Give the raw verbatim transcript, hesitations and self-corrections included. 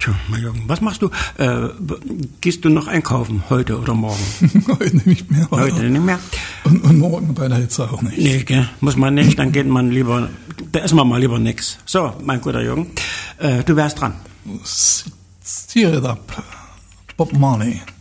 Tja, mein Jürgen, was machst du? Äh, gehst du noch einkaufen, heute oder morgen? Heute nicht mehr. Oder? Heute nicht mehr? Und, und morgen bei der Hitze auch nicht. Nee, gell? Muss man nicht, dann geht man lieber, da essen wir mal lieber nix. So, mein guter Jürgen, äh, du wärst dran. Steer it up, Bob Marley.